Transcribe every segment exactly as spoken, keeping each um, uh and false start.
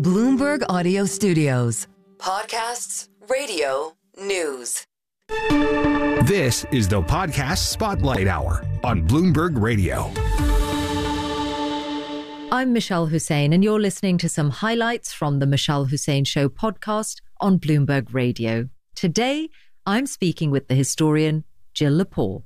Bloomberg Audio Studios. Podcasts, radio, news. This is the Podcast Spotlight Hour on Bloomberg Radio. I'm Michelle Hussein, and you're listening to some highlights from the Michelle Hussein Show podcast on Bloomberg Radio. Today, I'm speaking with the historian Jill Lepore.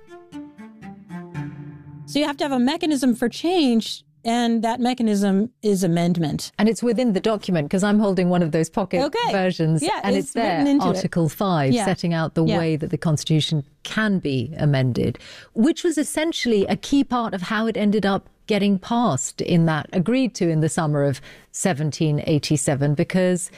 So you have to have a mechanism for change, and that mechanism is amendment. And it's within the document, because I'm holding one of those pocket okay. versions. Yeah, and it's, it's there, Article it. five, yeah. setting out the yeah. way that the Constitution can be amended, which was essentially a key part of how it ended up getting passed in that, agreed to in the summer of seventeen eighty-seven, because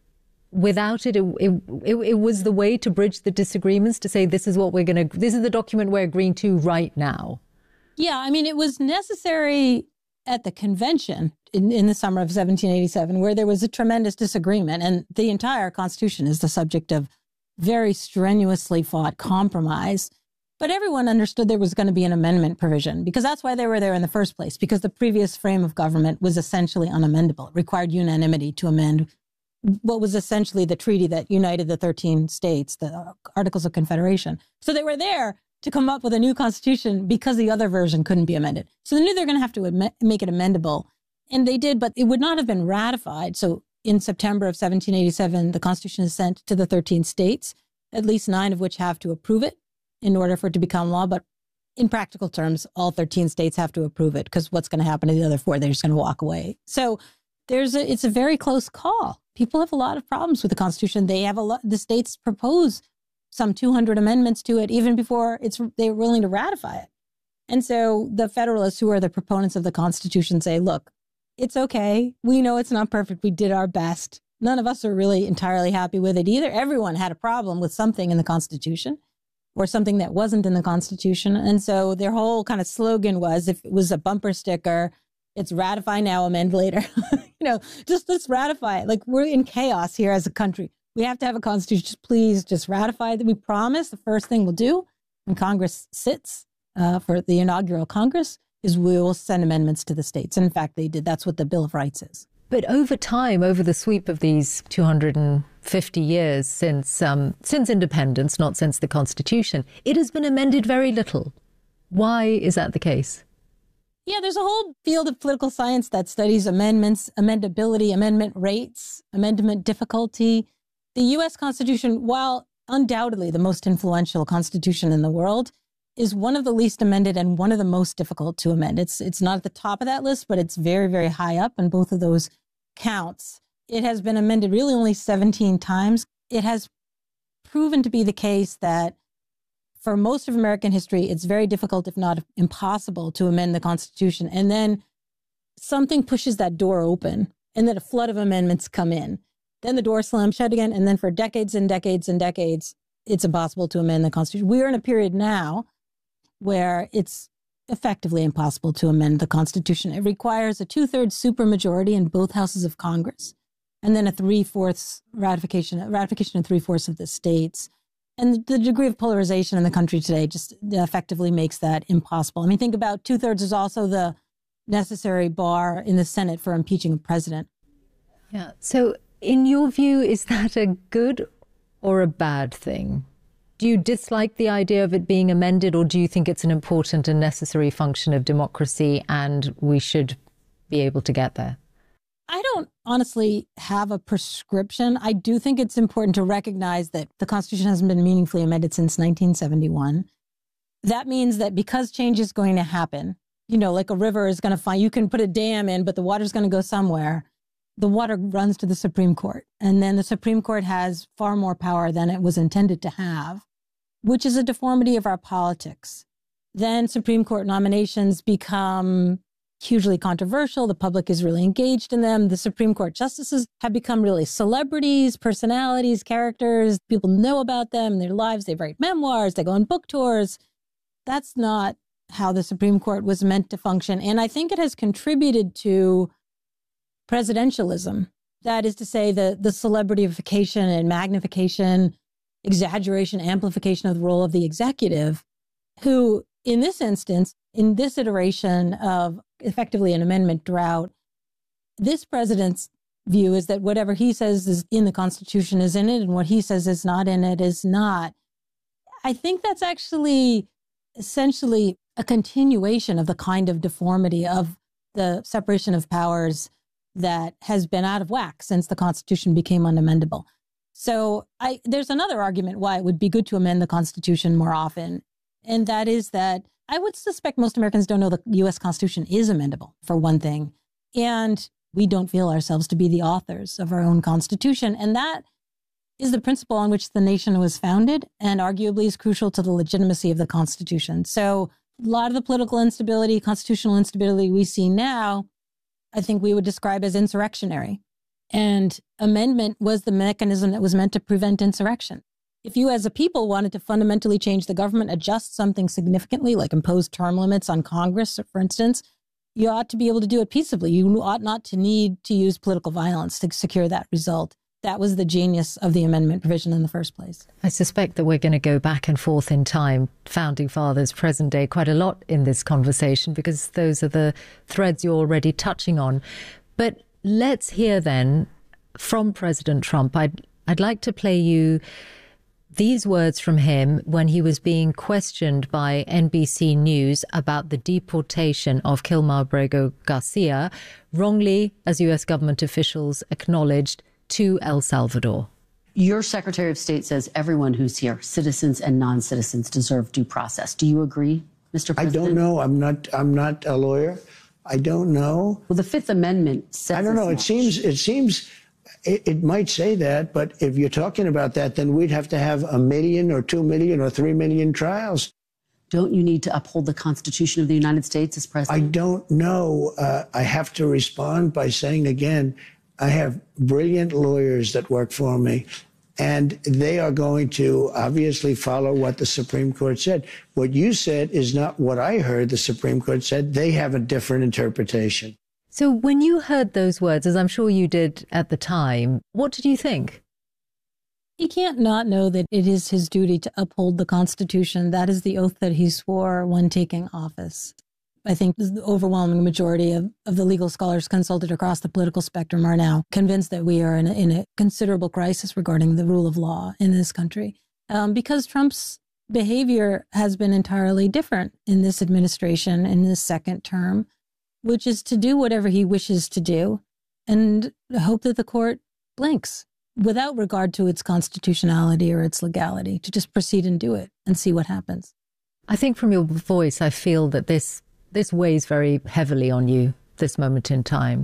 without it, it, it, it was the way to bridge the disagreements, to say this is what we're going to, this is the document we're agreeing to right now. Yeah, I mean, it was necessary at the convention in, in the summer of seventeen eighty-seven, where there was a tremendous disagreement, and the entire Constitution is the subject of very strenuously fought compromise. But everyone understood there was going to be an amendment provision, because that's why they were there in the first place, because the previous frame of government was essentially unamendable. It required unanimity to amend what was essentially the treaty that united the thirteen states, the Articles of Confederation. So they were there to come up with a new constitution because the other version couldn't be amended. So they knew they were going to have to am- make it amendable. And they did, but it would not have been ratified. So in September of seventeen eighty-seven, the Constitution is sent to the thirteen states, at least nine of which have to approve it in order for it to become law. But in practical terms, all thirteen states have to approve it, because what's going to happen to the other four? They're just going to walk away. So there's a, it's a very close call. People have a lot of problems with the Constitution. They have a lot, the states propose some two hundred amendments to it even before it's they're willing to ratify it. And so the Federalists, who are the proponents of the Constitution, say, look, it's okay. We know it's not perfect. We did our best. None of us are really entirely happy with it either. Everyone had a problem with something in the Constitution or something that wasn't in the Constitution. And so their whole kind of slogan was, if it was a bumper sticker, it's ratify now, amend later. you know, just let's ratify it. Like, we're in chaos here as a country. We have to have a constitution. Just please just ratify that. We promise the first thing we'll do when Congress sits uh, for the inaugural Congress is we will send amendments to the states. And in fact, they did. That's what the Bill of Rights is. But over time, over the sweep of these two hundred fifty years since um, since independence, not since the Constitution, it has been amended very little. Why is that the case? Yeah, there's a whole field of political science that studies amendments, amendability, amendment rates, amendment difficulty. The U S Constitution, while undoubtedly the most influential constitution in the world, is one of the least amended and one of the most difficult to amend. It's it's not at the top of that list, but it's very, very high up in both of those counts. It has been amended really only seventeen times. It has proven to be the case that for most of American history, it's very difficult, if not impossible, to amend the Constitution. And then something pushes that door open, and then a flood of amendments come in. Then the door slams shut again, and then for decades and decades and decades, it's impossible to amend the Constitution. We are in a period now where it's effectively impossible to amend the Constitution. It requires a two-thirds supermajority in both houses of Congress, and then a three-fourths ratification, ratification in three-fourths of the states. And the degree of polarization in the country today just effectively makes that impossible. I mean, think about two-thirds is also the necessary bar in the Senate for impeaching a president. Yeah. So in your view, is that a good or a bad thing? Do you dislike the idea of it being amended, or do you think it's an important and necessary function of democracy and we should be able to get there? I don't honestly have a prescription. I do think it's important to recognize that the Constitution hasn't been meaningfully amended since nineteen seventy-one. That means that because change is going to happen, you know, like a river is going to find, you can put a dam in, but the water's going to go somewhere. The water runs to the Supreme Court. And then the Supreme Court has far more power than it was intended to have, which is a deformity of our politics. Then Supreme Court nominations become hugely controversial. The public is really engaged in them. The Supreme Court justices have become really celebrities, personalities, characters. People know about them, their lives. They write memoirs. They go on book tours. That's not how the Supreme Court was meant to function. And I think it has contributed to presidentialism. That is to say, the, the celebritification and magnification, exaggeration, amplification of the role of the executive, who in this instance, in this iteration of effectively an amendment drought, this president's view is that whatever he says is in the Constitution is in it, and what he says is not in it is not. I think that's actually essentially a continuation of the kind of deformity of the separation of powers that has been out of whack since the Constitution became unamendable. So I, there's another argument why it would be good to amend the Constitution more often, and that is that I would suspect most Americans don't know the U S Constitution is amendable, for one thing, and we don't feel ourselves to be the authors of our own Constitution, and that is the principle on which the nation was founded and arguably is crucial to the legitimacy of the Constitution. So a lot of the political instability, constitutional instability we see now, I think we would describe as insurrectionary. And amendment was the mechanism that was meant to prevent insurrection. If you as a people wanted to fundamentally change the government, adjust something significantly, like impose term limits on Congress, for instance, you ought to be able to do it peaceably. You ought not to need to use political violence to secure that result. That was the genius of the amendment provision in the first place. I suspect that we're going to go back and forth in time, founding fathers, present day, quite a lot in this conversation, because those are the threads you're already touching on. But let's hear then from President Trump. I'd, I'd like to play you these words from him when he was being questioned by N B C News about the deportation of Kilmar Abrego Garcia, wrongly, as U S government officials acknowledged, to El Salvador. Your Secretary of State says everyone who's here, citizens and non-citizens, deserve due process. Do you agree, Mister President? I don't know. I'm not. I'm not a lawyer. I don't know. Well, the Fifth Amendment says. I don't know. It seems. It seems. It, it might say that, but if you're talking about that, then we'd have to have a million or two million or three million trials. Don't you need to uphold the Constitution of the United States as president? I don't know. Uh, I have to respond by saying again, I have brilliant lawyers that work for me, and they are going to obviously follow what the Supreme Court said. What you said is not what I heard the Supreme Court said. They have a different interpretation. So when you heard those words, as I'm sure you did at the time, what did you think? He can't not know that it is his duty to uphold the Constitution. That is the oath that he swore when taking office. I think the overwhelming majority of, of the legal scholars consulted across the political spectrum are now convinced that we are in a, in a considerable crisis regarding the rule of law in this country, um, because Trump's behavior has been entirely different in this administration, in this second term, which is to do whatever he wishes to do and hope that the court blinks without regard to its constitutionality or its legality, to just proceed and do it and see what happens. I think from your voice, I feel that this This weighs very heavily on you, this moment in time.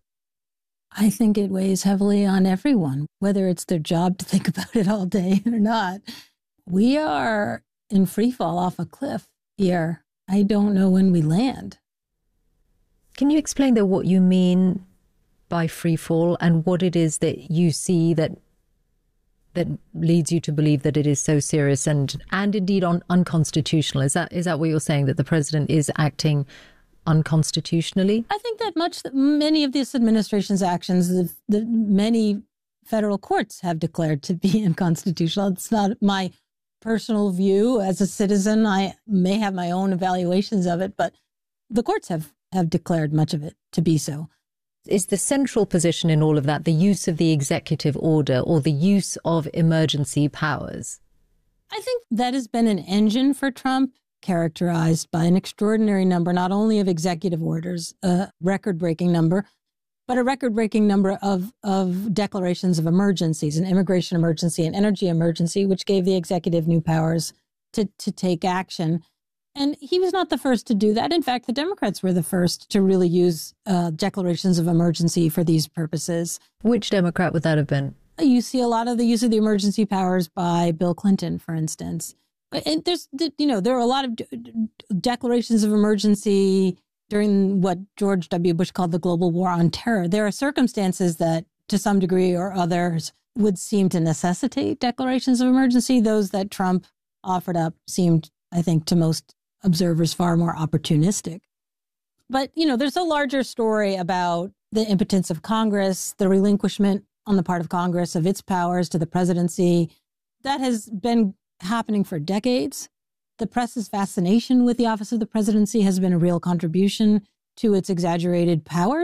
I think it weighs heavily on everyone, whether it's their job to think about it all day or not. We are in free fall off a cliff here. I don't know when we land. Can you explain, though, what you mean by free fall and what it is that you see that that leads you to believe that it is so serious and and indeed un- unconstitutional? Is that is that what you're saying, that the president is acting unconstitutionally? I think that much many of this administration's actions, the, the many federal courts have declared to be unconstitutional. It's not my personal view as a citizen. I may have my own evaluations of it, but the courts have have declared much of it to be so. Is the central position in all of that the use of the executive order or the use of emergency powers? I think that has been an engine for Trump, characterized by an extraordinary number, not only of executive orders, a record-breaking number, but a record-breaking number of, of declarations of emergencies, an immigration emergency, an energy emergency, which gave the executive new powers to, to take action. And he was not the first to do that. In fact, the Democrats were the first to really use uh, declarations of emergency for these purposes. Which Democrat would that have been? You see a lot of the use of the emergency powers by Bill Clinton, for instance. And there's, you know, there are a lot of declarations of emergency during what George W. Bush called the global war on terror. There are circumstances that, to some degree or others, would seem to necessitate declarations of emergency. Those that Trump offered up seemed, I think, to most observers far more opportunistic. But, you know, there's a larger story about the impotence of Congress, the relinquishment on the part of Congress of its powers to the presidency. That has been happening for decades. The press's fascination with the office of the presidency has been a real contribution to its exaggerated powers.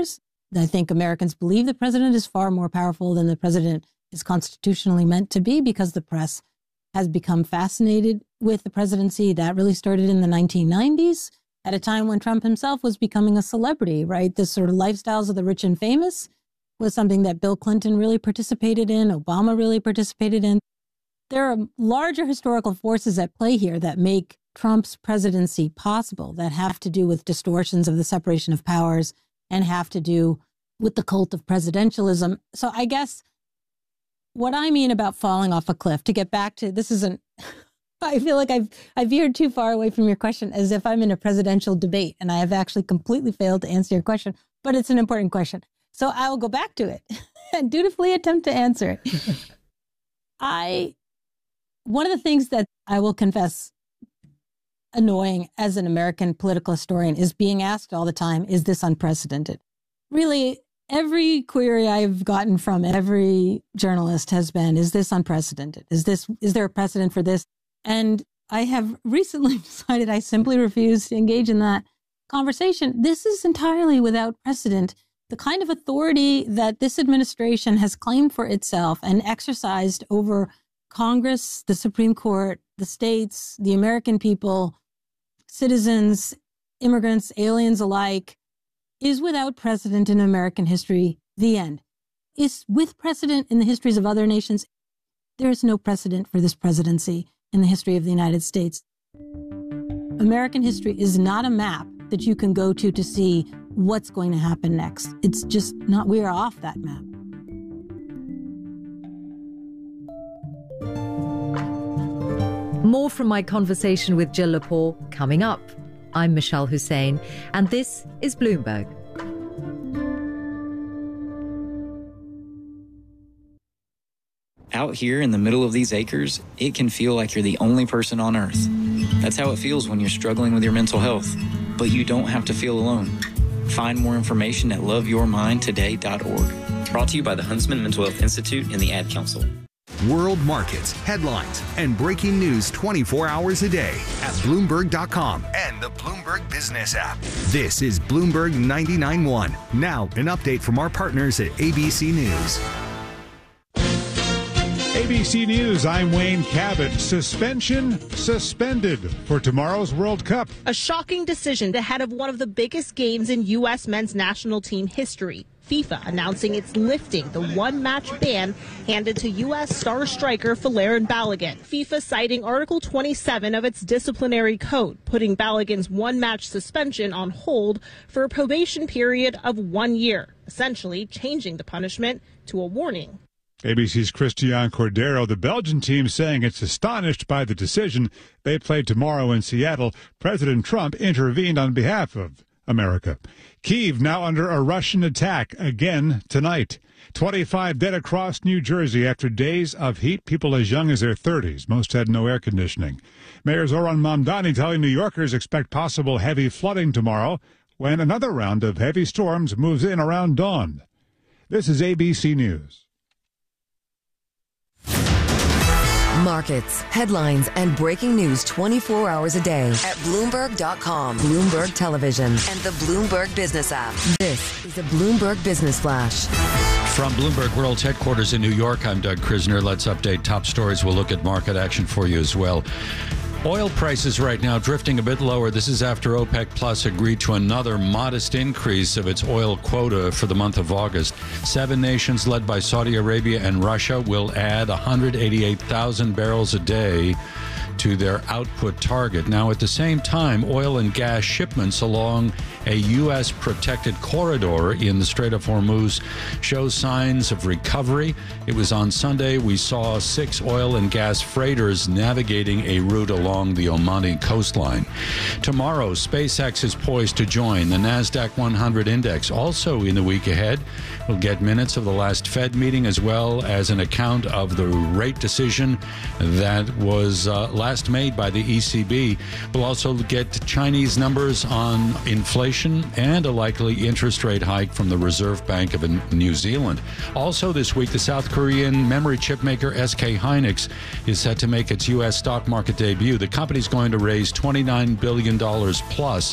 I think Americans believe the president is far more powerful than the president is constitutionally meant to be, because the press has become fascinated with the presidency. That really started in the nineteen nineties, at a time when Trump himself was becoming a celebrity, right? This sort of lifestyles of the rich and famous was something that Bill Clinton really participated in, Obama really participated in. There are larger historical forces at play here that make Trump's presidency possible, that have to do with distortions of the separation of powers and have to do with the cult of presidentialism. So I guess what I mean about falling off a cliff, to get back to, this isn't, I feel like I've, I've veered too far away from your question, as if I'm in a presidential debate, and I have actually completely failed to answer your question, but it's an important question. So I will go back to it and dutifully attempt to answer it. I, one of the things that I will confess annoying as an American political historian is being asked all the time, is this unprecedented? Really, every query I've gotten from every journalist has been, is this unprecedented? Is this, is there a precedent for this? And I have recently decided I simply refuse to engage in that conversation. This is entirely without precedent. The kind of authority that this administration has claimed for itself and exercised over Congress, the Supreme Court, the states, the American people, citizens, immigrants, aliens alike, is without precedent in American history. The end. Is with precedent in the histories of other nations. There is no precedent for this presidency in the history of the United States. American history is not a map that you can go to to see what's going to happen next. It's just not, we are off that map. More from my conversation with Jill Lepore coming up. I'm Michelle Hussein, and this is Bloomberg. Out here in the middle of these acres, it can feel like you're the only person on Earth. That's how it feels when you're struggling with your mental health. But you don't have to feel alone. Find more information at love your mind today dot org. Brought to you by the Huntsman Mental Health Institute and the Ad Council. World markets, headlines, and breaking news twenty-four hours a day at Bloomberg dot com and the Bloomberg Business app. This is Bloomberg ninety-nine point one. Now, an update from our partners at A B C News. A B C News, I'm Wayne Cabot. Suspension suspended for tomorrow's World Cup. A shocking decision ahead of one of the biggest games in U S men's national team history. FIFA announcing it's lifting the one-match ban handed to U S star striker Folarin Balogun. FIFA citing Article twenty-seven of its disciplinary code, putting Balogun's one-match suspension on hold for a probation period of one year, essentially changing the punishment to a warning. A B C's Christian Cordero, the Belgian team, saying it's astonished by the decision. They play tomorrow in Seattle. President Trump intervened on behalf of America. Kyiv now under a Russian attack again tonight. twenty-five dead across New Jersey after days of heat. People as young as their thirties. Most had no air conditioning. Mayor Zoran Mamdani telling New Yorkers expect possible heavy flooding tomorrow when another round of heavy storms moves in around dawn. This is A B C News. Markets, headlines, and breaking news twenty-four hours a day at Bloomberg dot com, Bloomberg Television, and the Bloomberg Business app. This is a Bloomberg Business Flash. From Bloomberg World's headquarters in New York, I'm Doug Krisner. Let's update top stories. We'll look at market action for you as well. Oil prices right now drifting a bit lower. This is after OPEC Plus agreed to another modest increase of its oil quota for the month of August. Seven nations led by Saudi Arabia and Russia will add one hundred eighty-eight thousand barrels a day to their output target. Now, at the same time, oil and gas shipments along a U S protected corridor in the Strait of Hormuz shows signs of recovery. It was on Sunday we saw six oil and gas freighters navigating a route along the Omani coastline. Tomorrow, SpaceX is poised to join the NASDAQ one hundred index. Also in the week ahead, we'll get minutes of the last Fed meeting as well as an account of the rate decision that was uh, last made by the E C B. We'll also get Chinese numbers on inflation and a likely interest rate hike from the Reserve Bank of New Zealand. Also this week, the South Korean memory chip maker S K Hynix is set to make its U S stock market debut. The company's going to raise twenty-nine billion dollars plus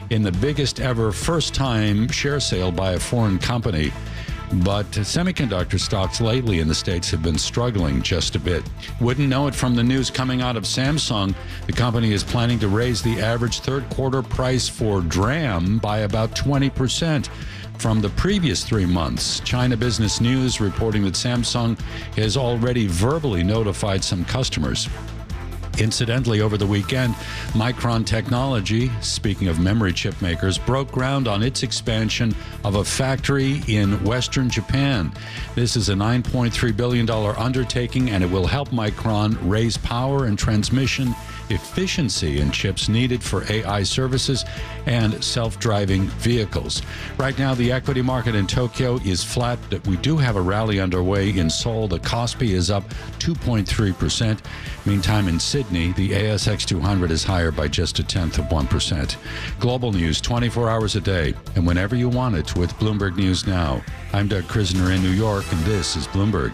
in the biggest ever first-time share sale by a foreign company. But semiconductor stocks lately in the States have been struggling just a bit. Wouldn't know it from the news coming out of Samsung. The company is planning to raise the average third quarter price for DRAM by about twenty percent from the previous three months. China Business News reporting that Samsung has already verbally notified some customers. Incidentally, over the weekend, Micron Technology, speaking of memory chip makers, broke ground on its expansion of a factory in western Japan. This is a nine point three billion dollars undertaking, and it will help Micron raise power and transmission efficiency in chips needed for A I services and self-driving vehicles. Right now, the equity market in Tokyo is flat, but we do have a rally underway in Seoul. The Kospi is up two point three percent. Meantime, in Sydney, the A S X two hundred is higher by just a tenth of one percent. Global news twenty-four hours a day and whenever you want it with Bloomberg News Now. I'm Doug Krisner in New York, and this is Bloomberg.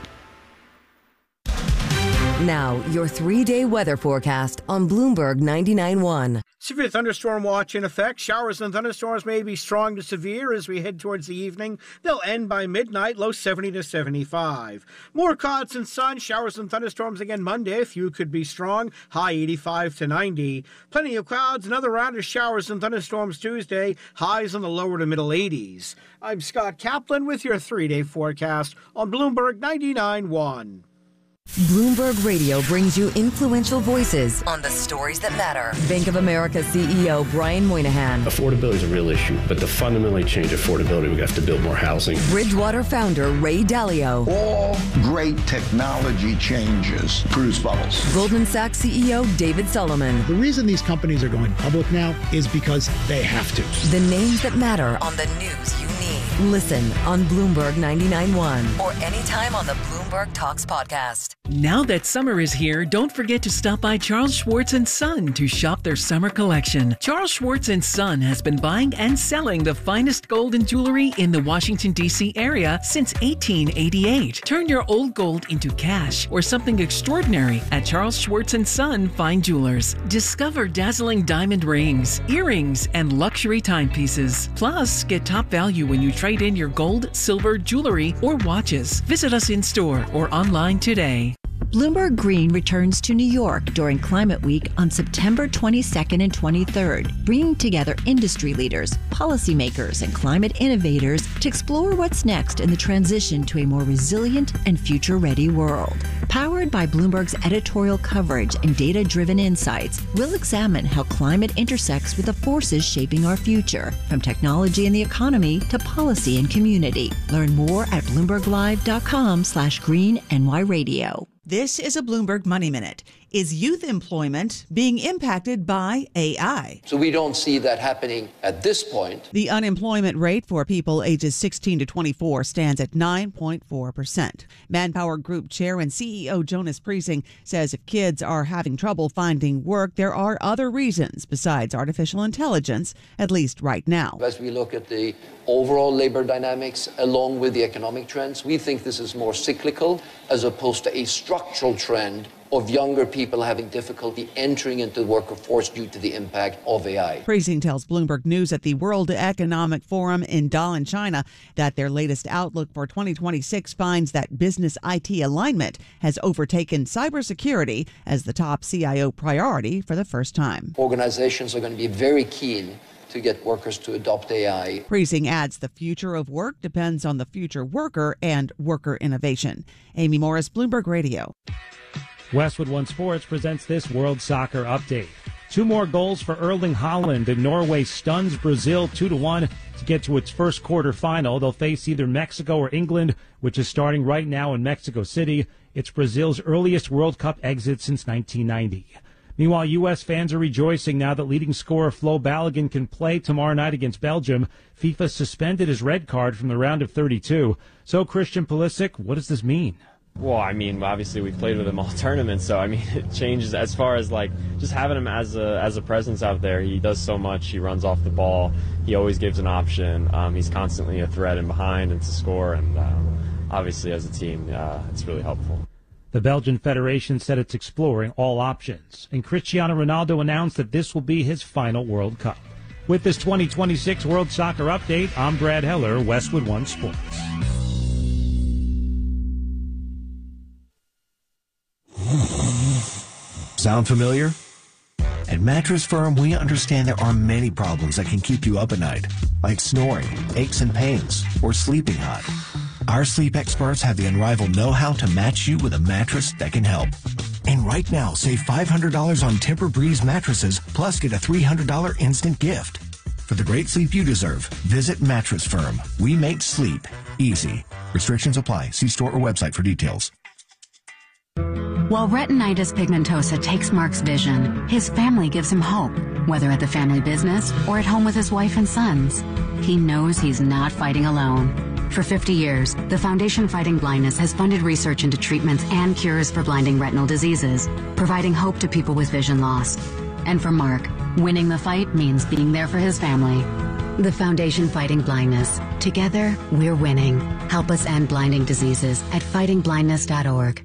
Now, your three-day weather forecast on Bloomberg ninety-nine point one. Severe thunderstorm watch in effect. Showers and thunderstorms may be strong to severe as we head towards the evening. They'll end by midnight, low seventy to seventy-five. More clouds and sun. Showers and thunderstorms again Monday. A few could be strong, high eighty-five to ninety. Plenty of clouds. Another round of showers and thunderstorms Tuesday. Highs in the lower to middle eighties. I'm Scott Kaplan with your three-day forecast on Bloomberg ninety-nine point one. Bloomberg Radio brings you influential voices on the stories that matter. Bank of America C E O Brian Moynihan. Affordability is a real issue, but to fundamentally change affordability, we have to build more housing. Bridgewater founder Ray Dalio. All great technology changes produce bubbles. Goldman Sachs C E O David Solomon. The reason these companies are going public now is because they have to. The names that matter on the news you need. Listen on Bloomberg ninety-nine point one or anytime on the Bloomberg Talks podcast. Now that summer is here, don't forget to stop by Charles Schwartz and Son to shop their summer collection. Charles Schwartz and Son has been buying and selling the finest gold and jewelry in the Washington, D C area since eighteen eighty-eight. Turn your old gold into cash or something extraordinary at Charles Schwartz and Son Fine Jewelers. Discover dazzling diamond rings, earrings, and luxury timepieces. Plus, get top value when you trade in your gold, silver, jewelry, or watches. Visit us in store or online today. Bloomberg Green returns to New York during Climate Week on September twenty-second and twenty-third, bringing together industry leaders, policymakers, and climate innovators to explore what's next in the transition to a more resilient and future-ready world. Powered by Bloomberg's editorial coverage and data-driven insights, we'll examine how climate intersects with the forces shaping our future, from technology and the economy to policy and community. Learn more at bloomberglive.com slash green NY radio. This is a Bloomberg Money Minute. Is youth employment being impacted by A I? So we don't see that happening at this point. The unemployment rate for people ages sixteen to twenty-four stands at nine point four percent. Manpower Group Chair and C E O Jonas Priesing says if kids are having trouble finding work, there are other reasons besides artificial intelligence, at least right now. As we look at the overall labor dynamics along with the economic trends, we think this is more cyclical as opposed to a structural trend of younger people having difficulty entering into the workforce due to the impact of A I. Priesing tells Bloomberg News at the World Economic Forum in Dalian, China, that their latest outlook for twenty twenty-six finds that business I T alignment has overtaken cybersecurity as the top C I O priority for the first time. Organizations are going to be very keen to get workers to adopt A I. Priesing adds the future of work depends on the future worker and worker innovation. Amy Morris, Bloomberg Radio. Westwood One Sports presents this World Soccer Update. Two more goals for Erling Haaland, and Norway stuns Brazil two to one to get to its first quarterfinal. They'll face either Mexico or England, which is starting right now in Mexico City. It's Brazil's earliest World Cup exit since nineteen ninety. Meanwhile, U S fans are rejoicing now that leading scorer Flo Balogun can play tomorrow night against Belgium. FIFA suspended his red card from the round of thirty-two. So, Christian Pulisic, what does this mean? Well, I mean, obviously we've played with him all tournaments, so I mean, it changes as far as like just having him as a as a presence out there. He does so much. He runs off the ball. He always gives an option. Um, he's constantly a threat in behind and to score, and um, obviously as a team, uh, it's really helpful. The Belgian Federation said it's exploring all options, and Cristiano Ronaldo announced that this will be his final World Cup. With this twenty twenty-six World Soccer Update, I'm Brad Heller, Westwood One Sports. Sound familiar? At Mattress Firm, we understand there are many problems that can keep you up at night, like snoring, aches and pains, or sleeping hot. Our sleep experts have the unrivaled know-how to match you with a mattress that can help. And right now, save five hundred dollars on Tempur-Breeze mattresses, plus get a three hundred dollars instant gift. For the great sleep you deserve, visit Mattress Firm. We make sleep easy. Restrictions apply. See store or website for details. While retinitis pigmentosa takes Mark's vision, his family gives him hope, whether at the family business or at home with his wife and sons. He knows he's not fighting alone. For fifty years, the Foundation Fighting Blindness has funded research into treatments and cures for blinding retinal diseases, providing hope to people with vision loss. And for Mark, winning the fight means being there for his family. The Foundation Fighting Blindness. Together, we're winning. Help us end blinding diseases at fighting blindness dot org.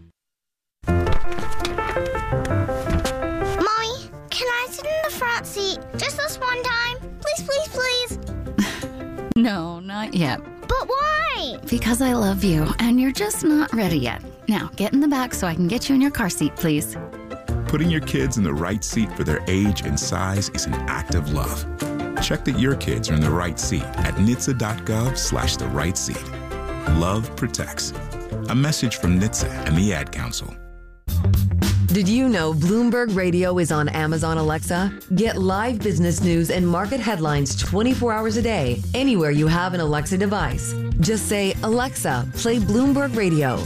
Seat just this one time. Please, please, please. No, not yet. But why? Because I love you, and you're just not ready yet. Now, get in the back so I can get you in your car seat, please. Putting your kids in the right seat for their age and size is an act of love. Check that your kids are in the right seat at N H T S A dot gov slash the right seat. Love protects. A message from N H T S A and the Ad Council. Did you know Bloomberg Radio is on Amazon Alexa? Get live business news and market headlines twenty-four hours a day, anywhere you have an Alexa device. Just say, Alexa, play Bloomberg Radio.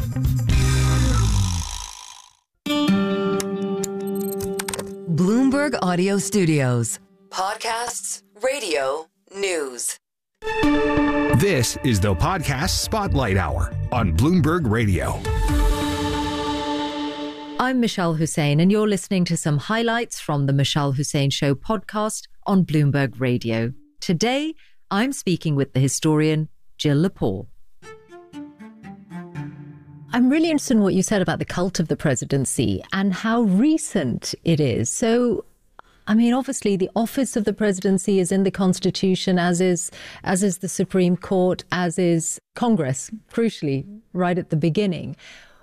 Bloomberg Audio Studios. Podcasts, radio, news. This is the Podcast Spotlight Hour on Bloomberg Radio. I'm Michelle Hussein, and you're listening to some highlights from the Michelle Hussein Show podcast on Bloomberg Radio. Today, I'm speaking with the historian Jill Lepore. I'm really interested in what you said about the cult of the presidency and how recent it is. So, I mean, obviously, the office of the presidency is in the Constitution, as is as is the Supreme Court, as is Congress, crucially, right at the beginning.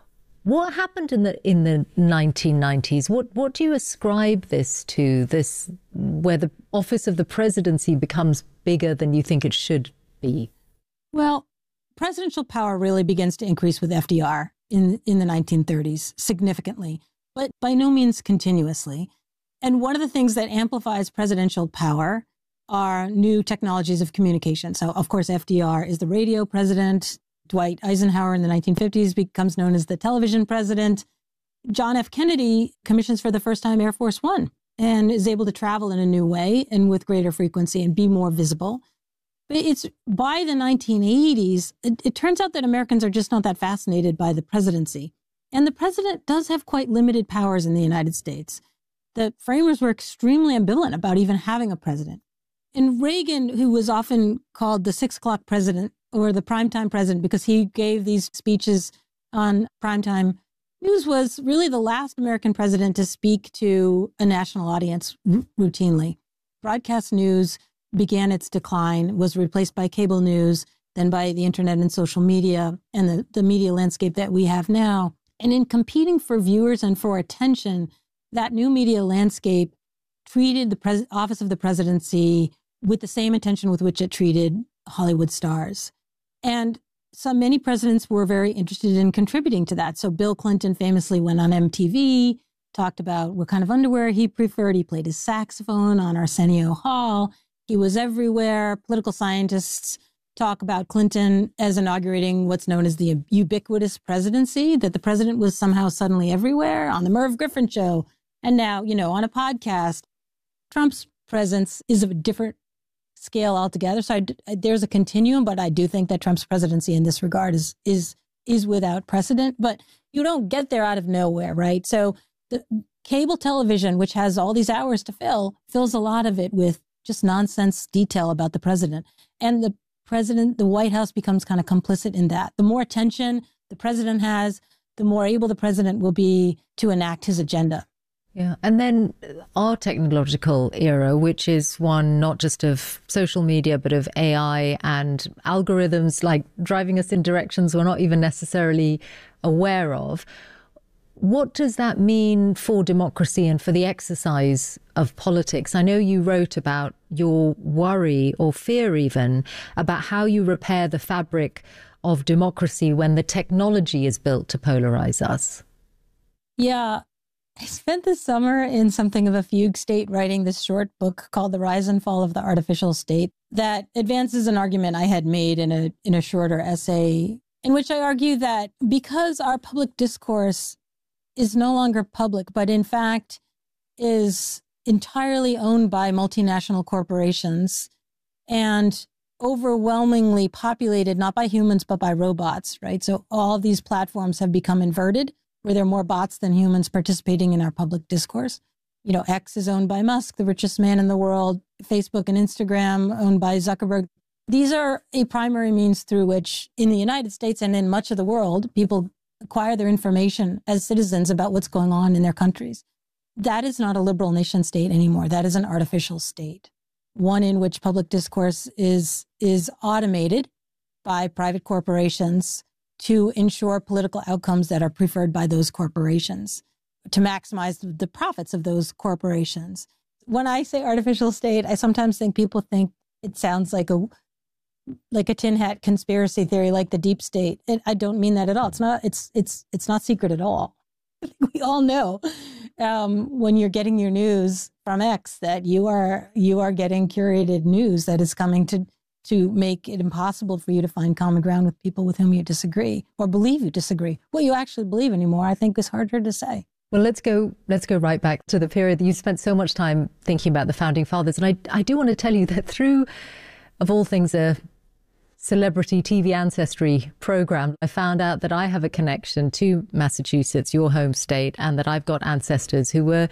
What happened in the in the nineteen nineties? What what do you ascribe this to? This where the office of the presidency becomes bigger than you think it should be? Well, presidential power really begins to increase with F D R in in the nineteen thirties significantly, but by no means continuously. And one of the things that amplifies presidential power are new technologies of communication. So, of course, F D R is the radio president. Dwight Eisenhower in the nineteen fifties becomes known as the television president. John F. Kennedy commissions for the first time Air Force One and is able to travel in a new way and with greater frequency and be more visible. But it's by the nineteen eighties, it, it turns out that Americans are just not that fascinated by the presidency. And the president does have quite limited powers in the United States. The framers were extremely ambivalent about even having a president. And Reagan, who was often called the six o'clock president, or the primetime president, because he gave these speeches on primetime news, was really the last American president to speak to a national audience r- routinely. Broadcast news began its decline, was replaced by cable news, then by the internet and social media, and the, the media landscape that we have now. And in competing for viewers and for attention, that new media landscape treated the pres- office of the presidency with the same attention with which it treated Hollywood stars. And so many presidents were very interested in contributing to that. So Bill Clinton famously went on M T V, talked about what kind of underwear he preferred. He played his saxophone on Arsenio Hall. He was everywhere. Political scientists talk about Clinton as inaugurating what's known as the ubiquitous presidency, that the president was somehow suddenly everywhere on the Merv Griffin show. And now, you know, on a podcast. Trump's presence is of a different scale altogether. So I, there's a continuum, but I do think that Trump's presidency in this regard is is is without precedent. But you don't get there out of nowhere, right? So the cable television, which has all these hours to fill, fills a lot of it with just nonsense detail about the president. And the president, the White House becomes kind of complicit in that. The more attention the president has, the more able the president will be to enact his agenda. Yeah. And then our technological era, which is one not just of social media, but of A I and algorithms like driving us in directions we're not even necessarily aware of. What does that mean for democracy and for the exercise of politics? I know you wrote about your worry or fear even about how you repair the fabric of democracy when the technology is built to polarize us. Yeah. I spent the summer in something of a fugue state writing this short book called The Rise and Fall of the Artificial State that advances an argument I had made in a in a shorter essay in which I argue that because our public discourse is no longer public, but in fact is entirely owned by multinational corporations and overwhelmingly populated not by humans, but by robots, right? So all these platforms have become inverted, where there are more bots than humans participating in our public discourse. You know, X is owned by Musk, the richest man in the world. Facebook and Instagram owned by Zuckerberg. These are a primary means through which in the United States and in much of the world, people acquire their information as citizens about what's going on in their countries. That is not a liberal nation state anymore. That is an artificial state, one in which public discourse is, is automated by private corporations to ensure political outcomes that are preferred by those corporations, to maximize the profits of those corporations. When I say artificial state, I sometimes think people think it sounds like a like a tin hat conspiracy theory, like the deep state. And I don't mean that at all. It's not. It's it's it's not secret at all. We all know um, when you're getting your news from X that you are you are getting curated news that is coming to to make it impossible for you to find common ground with people with whom you disagree or believe you disagree. What you actually believe anymore, I think, is harder to say. Well, let's go let's go right back to the period that you spent so much time thinking about the Founding Fathers. And I, I do want to tell you that through, of all things, a celebrity T V ancestry program, I found out that I have a connection to Massachusetts, your home state, and that I've got ancestors who were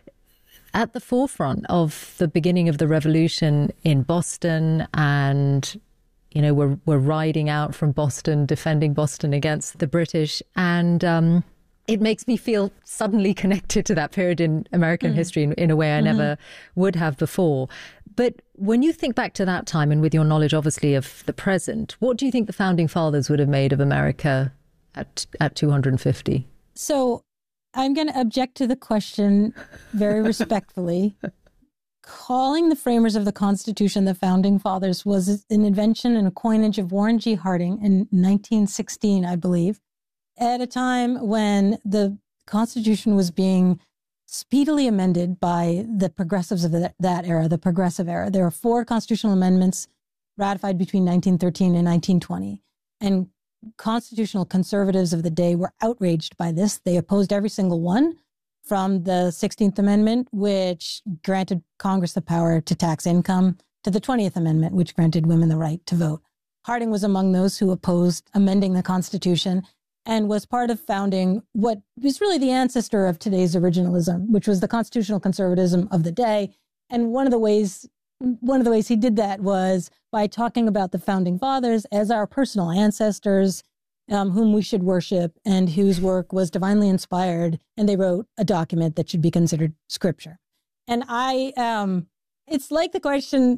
at the forefront of the beginning of the revolution in Boston, and, you know, we're, we're riding out from Boston, defending Boston against the British. And um, it makes me feel suddenly connected to that period in American mm. history in, in a way I mm-hmm. never would have before. But when you think back to that time, and with your knowledge, obviously, of the present, what do you think the Founding Fathers would have made of America at, at two hundred fifty? So I'm going to object to the question very respectfully. Calling the framers of the Constitution the Founding Fathers was an invention and a coinage of Warren G. Harding in nineteen sixteen, I believe, at a time when the Constitution was being speedily amended by the progressives of that, that era, the progressive era. There are four constitutional amendments ratified between nineteen thirteen and nineteen twenty. And constitutional conservatives of the day were outraged by this. They opposed every single one, from the sixteenth Amendment, which granted Congress the power to tax income, to the twentieth Amendment, which granted women the right to vote. Harding was among those who opposed amending the Constitution and was part of founding what was really the ancestor of today's originalism, which was the constitutional conservatism of the day. And one of the ways one of the ways he did that was by talking about the Founding Fathers as our personal ancestors, um, whom we should worship and whose work was divinely inspired. And they wrote a document that should be considered scripture. And I, um, it's like the question,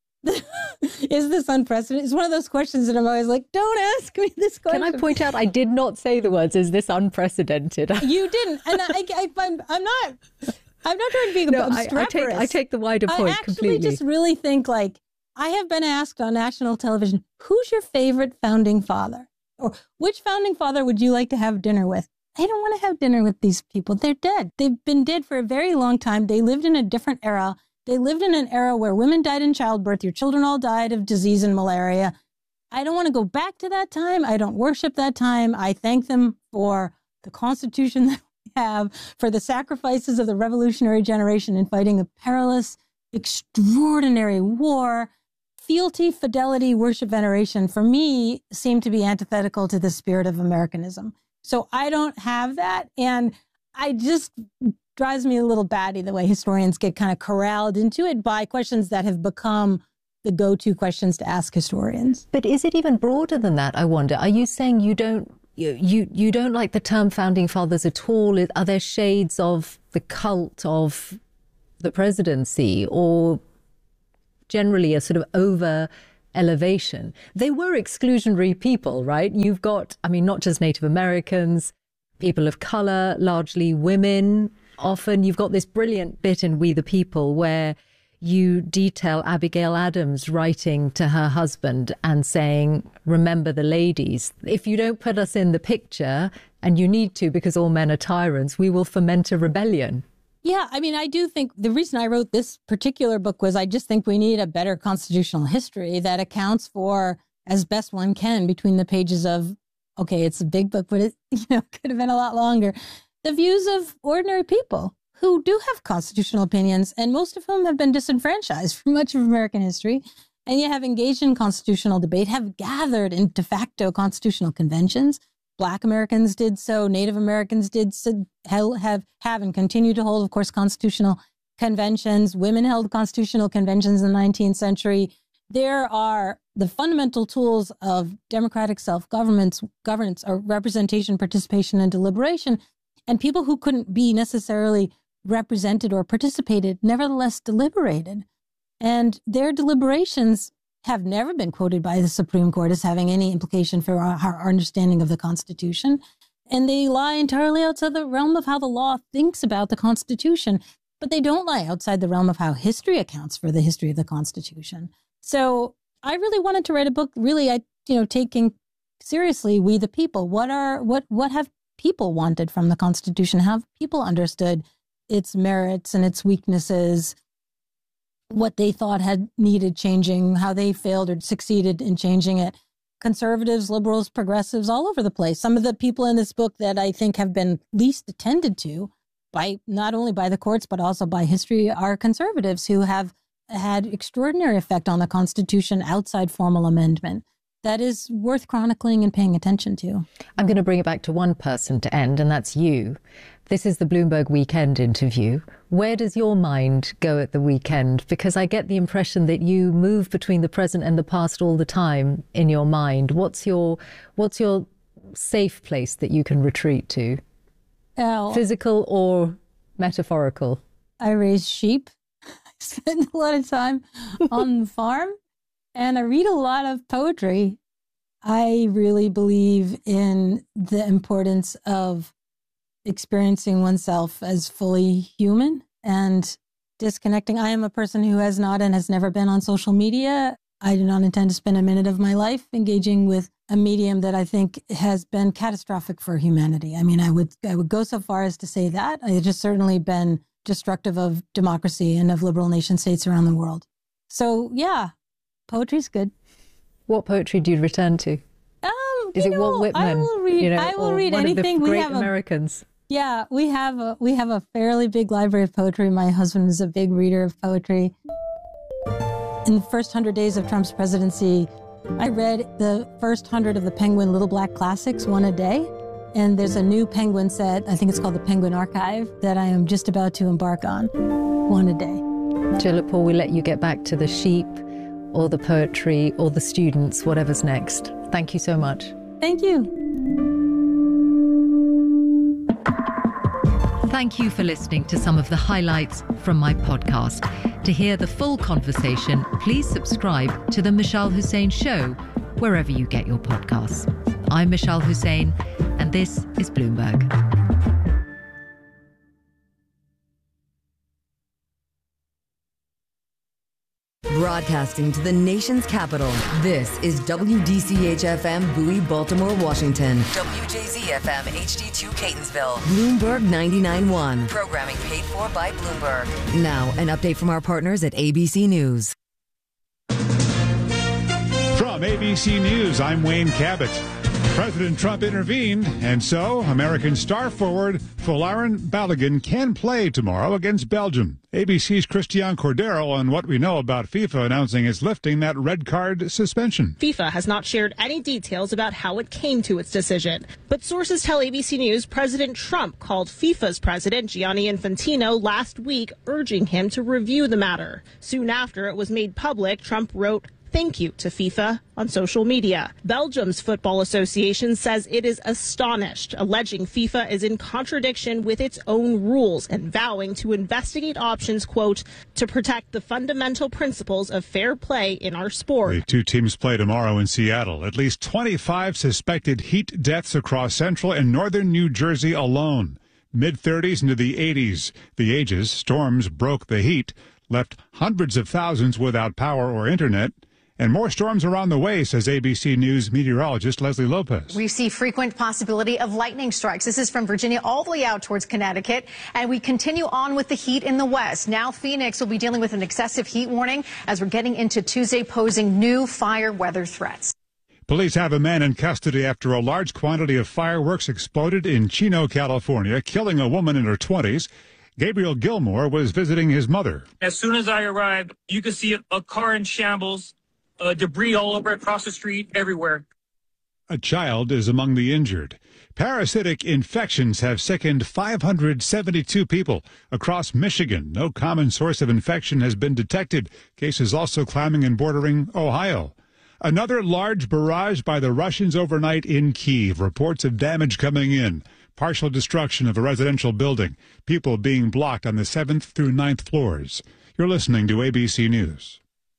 is this unprecedented? It's one of those questions that I'm always like, don't ask me this question. Can I point out, I did not say the words, is this unprecedented? You didn't. And I, I, I'm, I'm not... I'm not trying to be no, obstreperous. I, I, take, I take the wider point I actually completely. just really think, like, I have been asked on national television, who's your favorite founding father? Or which founding father would you like to have dinner with? I don't want to have dinner with these people. They're dead. They've been dead for a very long time. They lived in a different era. They lived in an era where women died in childbirth. Your children all died of disease and malaria. I don't want to go back to that time. I don't worship that time. I thank them for the Constitution that have, for the sacrifices of the revolutionary generation in fighting a perilous, extraordinary war. Fealty, fidelity, worship, veneration, for me, seem to be antithetical to the spirit of Americanism. So I don't have that. And I just drives me a little batty the way historians get kind of corralled into it by questions that have become the go-to questions to ask historians. But is it even broader than that, I wonder? Are you saying you don't you, you, you don't like the term founding fathers at all. Are there shades of the cult of the presidency, or generally a sort of over elevation? They were exclusionary people, right? You've got, I mean, not just Native Americans, people of color, largely women. Often you've got this brilliant bit in We the People where you detail Abigail Adams writing to her husband and saying, remember the ladies. If you don't put us in the picture, and you need to because all men are tyrants, we will foment a rebellion. Yeah, I mean, I do think the reason I wrote this particular book was I just think we need a better constitutional history that accounts for, as best one can, between the pages of, okay, it's a big book, but it you know could have been a lot longer, the views of ordinary people who do have constitutional opinions, and most of whom have been disenfranchised for much of American history, and yet have engaged in constitutional debate, have gathered in de facto constitutional conventions. Black Americans did so. Native Americans did so, have, have and continue to hold, of course, constitutional conventions. Women held constitutional conventions in the nineteenth century. There are the fundamental tools of democratic self-governance, governance, or representation, participation, and deliberation. And people who couldn't be necessarily represented or participated nevertheless deliberated. And their deliberations have never been quoted by the Supreme Court as having any implication for our, our understanding of the Constitution. And they lie entirely outside the realm of how the law thinks about the Constitution, but they don't lie outside the realm of how history accounts for the history of the Constitution. So I really wanted to write a book, really, I, you know, taking seriously We the People. What are, what, what have people wanted from the Constitution? How have people understood its merits and its weaknesses, what they thought had needed changing, how they failed or succeeded in changing it? Conservatives, liberals, progressives, all over the place. Some of the people in this book that I think have been least attended to by not only by the courts, but also by history are conservatives who have had extraordinary effect on the Constitution outside formal amendment. That is worth chronicling and paying attention to. I'm going to bring it back to one person to end, and that's you. This is the Bloomberg Weekend interview. Where does your mind go at the weekend? Because I get the impression that you move between the present and the past all the time in your mind. What's your what's your safe place that you can retreat to? Oh, Physical or metaphorical? I raise sheep. I spend a lot of time on the farm, and I read a lot of poetry. I really believe in the importance of experiencing oneself as fully human and disconnecting. I am a person who has not and has never been on social media. I do not intend to spend a minute of my life engaging with a medium that I think has been catastrophic for humanity. I mean, I would I would go so far as to say that. It has certainly been destructive of democracy and of liberal nation states around the world. So, yeah, poetry's good. What poetry do you return to? Um, Is you it know, Walt Whitman? I will read, you know, I will or read one anything. Of the we great have a, Americans. Yeah, we have a we have a fairly big library of poetry. My husband is a big reader of poetry. In the first hundred days of Trump's presidency, I read the first hundred of the Penguin Little Black Classics, one a day. And there's a new Penguin set, I think it's called the Penguin Archive, that I am just about to embark on, one a day. Jill Lepore, we let you get back to the sheep or the poetry or the students, whatever's next. Thank you so much. Thank you. Thank you for listening to some of the highlights from my podcast. To hear the full conversation, please subscribe to The Mishal Hussain Show, wherever you get your podcasts. I'm Mishal Hussain, and this is Bloomberg. Broadcasting to the nation's capital, this is W D C H F M Bowie, Baltimore, Washington. W J Z F M H D two Catonsville. Bloomberg ninety-nine point one. Programming paid for by Bloomberg. Now, an update from our partners at A B C News. From A B C News, I'm Wayne Cabot. President Trump intervened, and so American star forward Folarin Balogun can play tomorrow against Belgium. A B C's Christiane Cordero on what we know about FIFA announcing it's lifting that red card suspension. FIFA has not shared any details about how it came to its decision. But sources tell A B C News President Trump called FIFA's president, Gianni Infantino, last week, urging him to review the matter. Soon after it was made public, Trump wrote, thank you to FIFA on social media. Belgium's Football Association says it is astonished, alleging FIFA is in contradiction with its own rules and vowing to investigate options, quote, to protect the fundamental principles of fair play in our sport. The two teams play tomorrow in Seattle. At least twenty-five suspected heat deaths across central and northern New Jersey alone. mid-thirties into the eighties. The ages, storms broke the heat, left hundreds of thousands without power or internet. And more storms are on the way, says A B C News meteorologist Leslie Lopez. We see frequent possibility of lightning strikes. This is from Virginia all the way out towards Connecticut. And we continue on with the heat in the west. Now Phoenix will be dealing with an excessive heat warning as we're getting into Tuesday, posing new fire weather threats. Police have a man in custody after a large quantity of fireworks exploded in Chino, California, killing a woman in her twenties. Gabriel Gilmore was visiting his mother. As soon as I arrived, you could see a, a car in shambles. Uh, debris all over across the street, everywhere. A child is among the injured. Parasitic infections have sickened five hundred seventy-two people across Michigan. No common source of infection has been detected. Cases also climbing and bordering Ohio. Another large barrage by the Russians overnight in Kyiv. Reports of damage coming in. Partial destruction of a residential building. People being blocked on the seventh through ninth floors. You're listening to A B C News.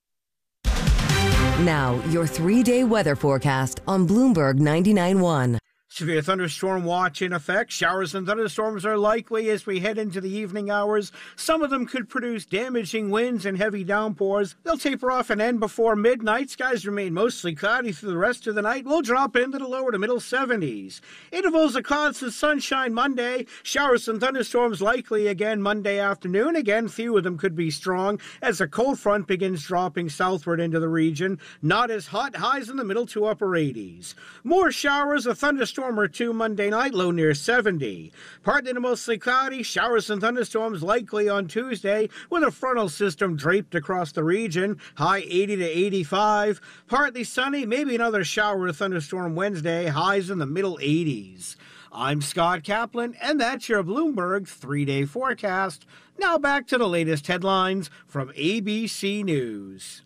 Now, your three-day weather forecast on Bloomberg ninety-nine point one. Severe thunderstorm watch in effect. Showers and thunderstorms are likely as we head into the evening hours. Some of them could produce damaging winds and heavy downpours. They'll taper off and end before midnight. Skies remain mostly cloudy through the rest of the night. We'll drop into the lower to middle seventies. Intervals of clouds and sunshine Monday. Showers and thunderstorms likely again Monday afternoon. Again, few of them could be strong as a cold front begins dropping southward into the region. Not as hot. Highs in the middle to upper eighties. More showers, a thunderstorm or two Monday night, low near seventy. Partly to mostly cloudy, showers and thunderstorms likely on Tuesday with a frontal system draped across the region, high eighty to eighty-five. Partly sunny, maybe another shower or thunderstorm Wednesday, highs in the middle eighties. I'm Scott Kaplan, and that's your Bloomberg three-day forecast. Now back to the latest headlines from A B C News.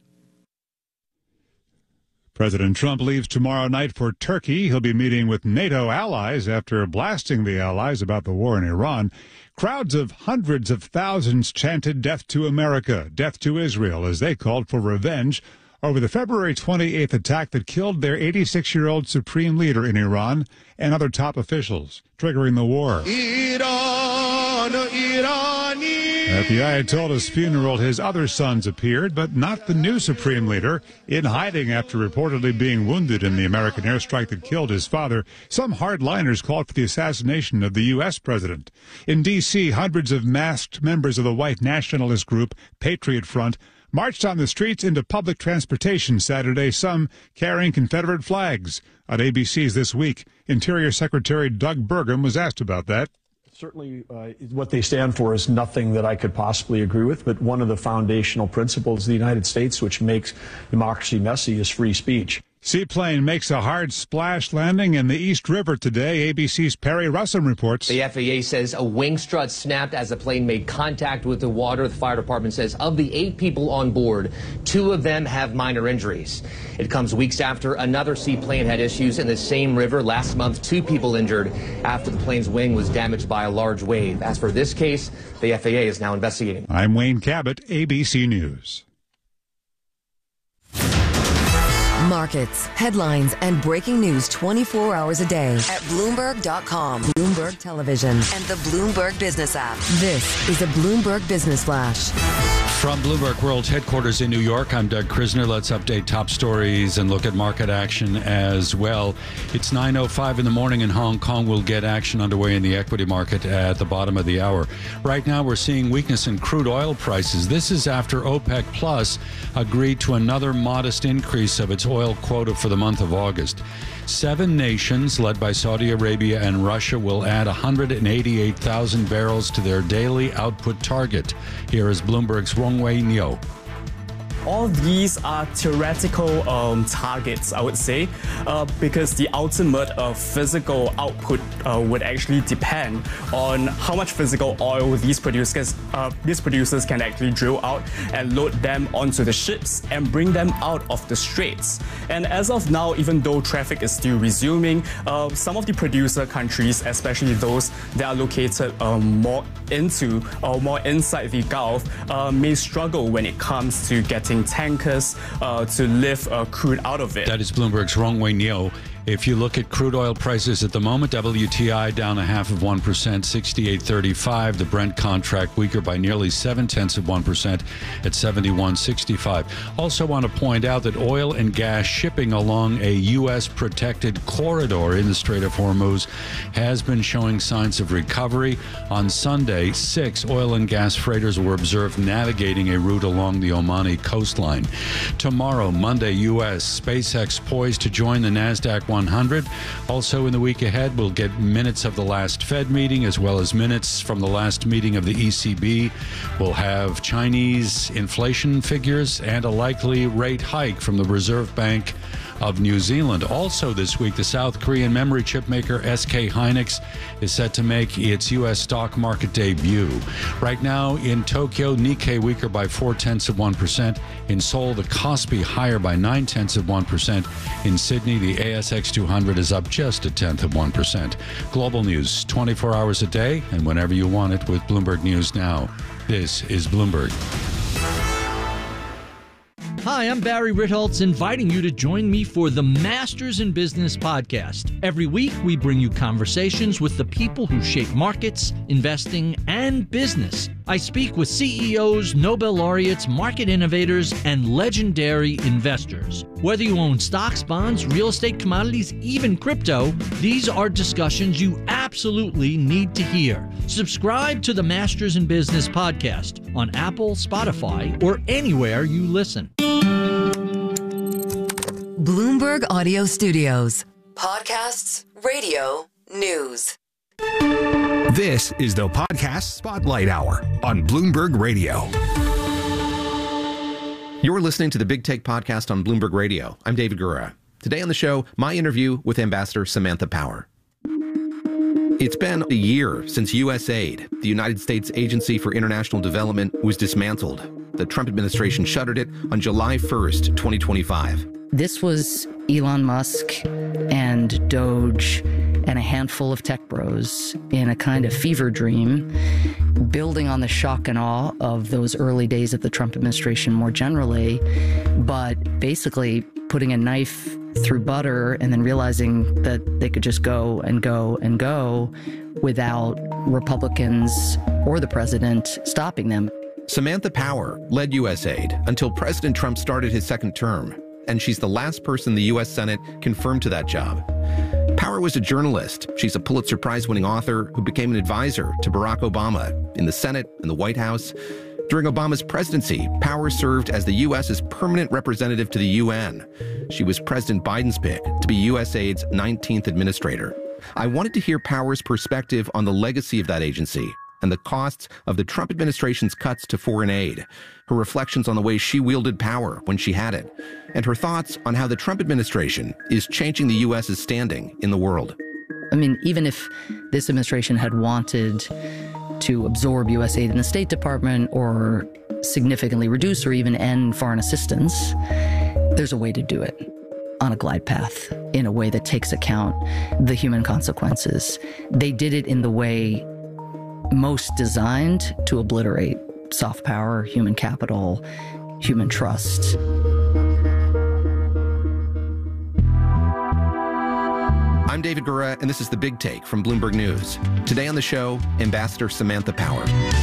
President Trump leaves tomorrow night for Turkey. He'll be meeting with NATO allies after blasting the allies about the war in Iran. Crowds of hundreds of thousands chanted death to America, death to Israel, as they called for revenge over the February twenty-eighth attack that killed their eighty-six-year-old supreme leader in Iran and other top officials, triggering the war. Iran, Irani. At the Ayatollah's funeral, his other sons appeared, but not the new supreme leader, in hiding after reportedly being wounded in the American airstrike that killed his father. Some hardliners called for the assassination of the U S president. In D C, hundreds of masked members of the white nationalist group Patriot Front marched on the streets into public transportation Saturday, some carrying Confederate flags. On A B C's This Week, Interior Secretary Doug Burgum was asked about that. Certainly, uh, what they stand for is nothing that I could possibly agree with, but one of the foundational principles of the United States, which makes democracy messy, is free speech. Seaplane makes a hard splash landing in the East River today. A B C's Perry Russum reports. The F A A says a wing strut snapped as the plane made contact with the water. The fire department says of the eight people on board, two of them have minor injuries. It comes weeks after another seaplane had issues in the same river. Last month, two people injured after the plane's wing was damaged by a large wave. As for this case, the F A A is now investigating. I'm Wayne Cabot, A B C News. Markets, headlines, and breaking news twenty-four hours a day at Bloomberg dot com, Bloomberg Television, and the Bloomberg Business app. This is a Bloomberg Business Flash. From Bloomberg World Headquarters in New York, I'm Doug Krisner. Let's update top stories and look at market action as well. It's nine oh five in the morning in Hong Kong. We'll get action underway in the equity market at the bottom of the hour. Right now, we're seeing weakness in crude oil prices. This is after OPEC Plus agreed to another modest increase of its oil quota for the month of August. Seven nations, led by Saudi Arabia and Russia, will add one hundred eighty-eight thousand barrels to their daily output target. Here is Bloomberg's Wong Wei Nyo. all these are theoretical um, targets, I would say, uh, because the ultimate uh, physical output uh, would actually depend on how much physical oil these producers, uh, these producers can actually drill out and load them onto the ships and bring them out of the straits. And as of now, even though traffic is still resuming, uh, some of the producer countries, especially those that are located um, more into or more inside the Gulf, uh, may struggle when it comes to getting tankers uh, to lift uh, crude out of it. That is Bloomberg's Rong Wei Neo. If you look at crude oil prices at the moment, W T I down a half of one percent, sixty-eight thirty-five. The Brent contract weaker by nearly seven tenths of one percent at seventy-one sixty-five. Also want to point out that oil and gas shipping along a U S protected corridor in the Strait of Hormuz has been showing signs of recovery. On Sunday, six oil and gas freighters were observed navigating a route along the Omani coastline. Tomorrow, Monday, U S SpaceX poised to join the NASDAQ one hundred. Also in the week ahead, we'll get minutes of the last Fed meeting as well as minutes from the last meeting of the E C B. We'll have Chinese inflation figures and a likely rate hike from the Reserve Bank of New Zealand. Also this week, the South Korean memory chip maker S K Hynix is set to make its U S stock market debut. Right now in Tokyo, Nikkei weaker by four tenths of one percent. In Seoul, the Kospi higher by nine tenths of one percent. In Sydney, the A S X two hundred is up just a tenth of one percent. Global news twenty-four hours a day and whenever you want it with Bloomberg News Now. This is Bloomberg. Hi, I'm Barry Ritholtz, inviting you to join me for the Masters in Business podcast. Every week, we bring you conversations with the people who shape markets, investing, and business. I speak with C E Os, Nobel laureates, market innovators, and legendary investors. Whether you own stocks, bonds, real estate, commodities, even crypto, these are discussions you absolutely need to hear. Subscribe to the Masters in Business podcast on Apple, Spotify, or anywhere you listen. Bloomberg Audio Studios. Podcasts, radio, news. This is the Podcast Spotlight Hour on Bloomberg Radio. You're listening to the Big Take podcast on Bloomberg Radio. I'm David Gura. Today on the show, my interview with Ambassador Samantha Power. It's been a year since U S A I D, the United States Agency for International Development, was dismantled. The Trump administration shuttered it on July first, twenty twenty-five. This was Elon Musk and Doge and a handful of tech bros in a kind of fever dream, building on the shock and awe of those early days of the Trump administration more generally, but basically putting a knife through butter and then realizing that they could just go and go and go without Republicans or the president stopping them. Samantha Power led U S A I D until President Trump started his second term, and she's the last person the U S Senate confirmed to that job. Power was a journalist. She's a Pulitzer Prize-winning author who became an advisor to Barack Obama in the Senate and the White House. During Obama's presidency, Power served as the U S's permanent representative to the U N. She was President Biden's pick to be U S A I D's nineteenth administrator. I wanted to hear Power's perspective on the legacy of that agency and the costs of the Trump administration's cuts to foreign aid, her reflections on the way she wielded power when she had it, and her thoughts on how the Trump administration is changing the U S's standing in the world. I mean, even if this administration had wanted to absorb U S A I D in the State Department or significantly reduce or even end foreign assistance, there's a way to do it on a glide path in a way that takes account the human consequences. They did it in the way most designed to obliterate soft power, human capital, human trust. I'm David Gura, and this is The Big Take from Bloomberg News. Today on the show, Ambassador Samantha Power.